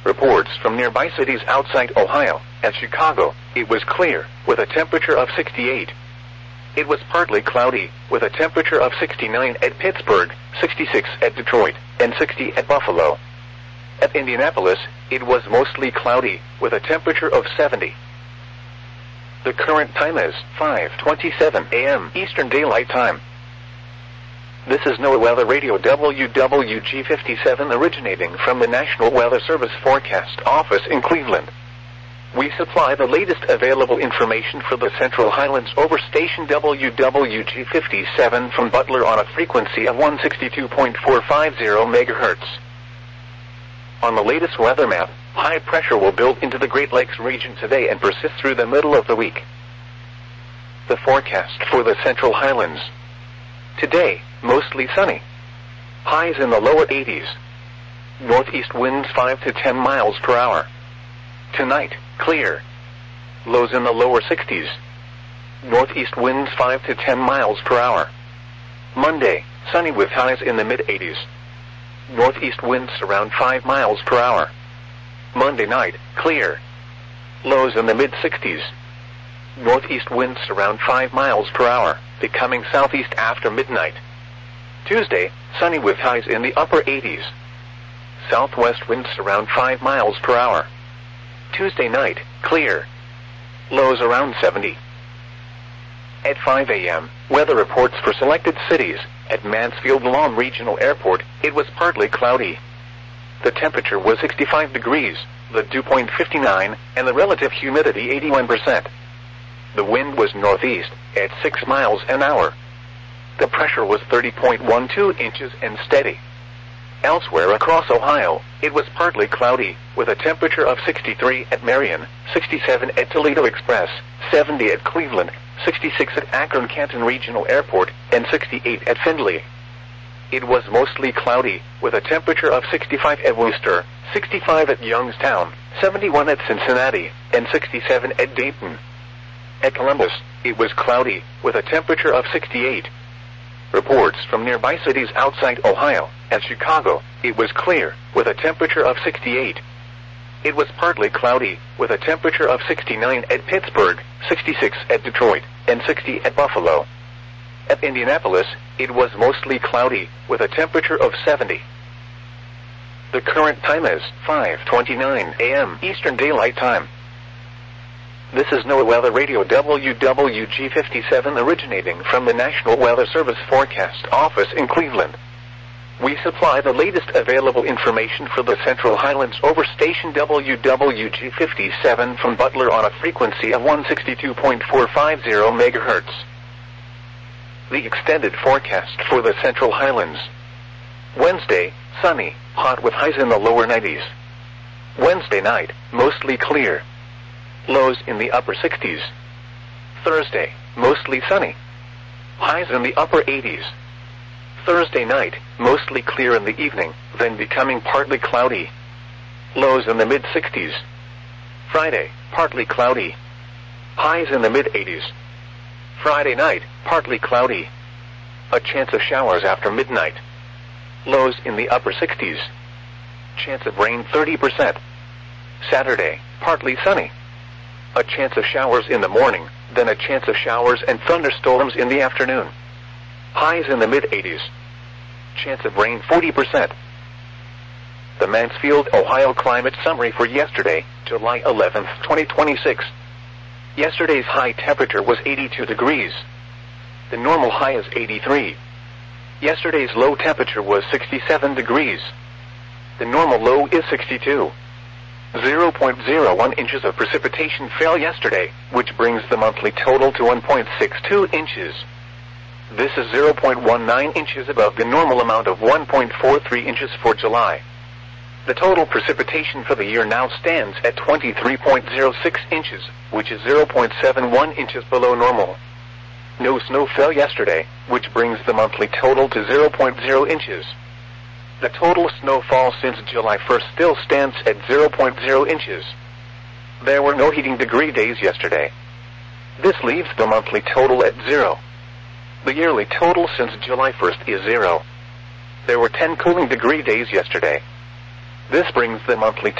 Reports from nearby cities outside Ohio. At Chicago, it was clear, with a temperature of 68. It was partly cloudy, with a temperature of 69 at Pittsburgh, 66 at Detroit, and 60 at Buffalo. At Indianapolis, it was mostly cloudy, with a temperature of 70. The current time is 5:27 a.m. Eastern Daylight Time. This is NOAA Weather Radio WWG57 originating from the National Weather Service Forecast Office in Cleveland. We supply the latest available information for the Central Highlands over station WWG57 from Butler on a frequency of 162.450 MHz. On the latest weather map, high pressure will build into the Great Lakes region today and persist through the middle of the week. The forecast for the Central Highlands. Today, mostly sunny. Highs in the lower 80s. Northeast winds 5 to 10 miles per hour. Tonight, clear. Lows in the lower 60s. Northeast winds 5 to 10 miles per hour. Monday, sunny with highs in the mid-80s. Northeast winds around 5 miles per hour. Monday night, clear. Lows in the mid-60s. Northeast winds around 5 miles per hour, becoming southeast after midnight. Tuesday, sunny with highs in the upper 80s. Southwest winds around 5 miles per hour. Tuesday night, clear. Lows around 70. At 5 a.m., weather reports for selected cities. At Mansfield Lawn Regional Airport, it was partly cloudy. The temperature was 65 degrees, the dew point 59, and the relative humidity 81%. The wind was northeast, at 6 miles an hour. The pressure was 30.12 inches and steady. Elsewhere across Ohio, it was partly cloudy, with a temperature of 63 at Marion, 67 at Toledo Express, 70 at Cleveland, 66 at Akron-Canton Regional Airport, and 68 at Findlay. It was mostly cloudy, with a temperature of 65 at Worcester, 65 at Youngstown, 71 at Cincinnati, and 67 at Dayton. At Columbus, it was cloudy, with a temperature of 68. Reports from nearby cities outside Ohio. At Chicago, it was clear, with a temperature of 68. It was partly cloudy, with a temperature of 69 at Pittsburgh, 66 at Detroit, and 60 at Buffalo. At Indianapolis, it was mostly cloudy, with a temperature of 70. The current time is 5:29 a.m. Eastern Daylight Time. This is NOAA Weather Radio WWG57 originating from the National Weather Service Forecast Office in Cleveland. We supply the latest available information for the Central Highlands over station WWG57 from Butler on a frequency of 162.450 MHz. The extended forecast for the Central Highlands. Wednesday, sunny, hot with highs in the lower 90s. Wednesday night, mostly clear. Lows in the upper 60s. Thursday, mostly sunny. Highs in the upper 80s. Thursday night, mostly clear in the evening, then becoming partly cloudy. Lows in the mid-60s. Friday, partly cloudy. Highs in the mid-80s. Friday night, partly cloudy. A chance of showers after midnight. Lows in the upper 60s. Chance of rain 30%. Saturday, partly sunny. A chance of showers in the morning, then a chance of showers and thunderstorms in the afternoon. Highs in the mid-80s. Chance of rain 40%. The Mansfield, Ohio climate summary for yesterday, July 11, 2026. Yesterday's high temperature was 82 degrees. The normal high is 83. Yesterday's low temperature was 67 degrees. The normal low is 62. 0.01 inches of precipitation fell yesterday, which brings the monthly total to 1.62 inches. This is 0.19 inches above the normal amount of 1.43 inches for July. The total precipitation for the year now stands at 23.06 inches, which is 0.71 inches below normal. No snow fell yesterday, which brings the monthly total to 0.0 inches. The total snowfall since July 1st still stands at 0.0 inches. There were no heating degree days yesterday. This leaves the monthly total at 0. The yearly total since July 1st is 0. There were 10 cooling degree days yesterday. This brings the monthly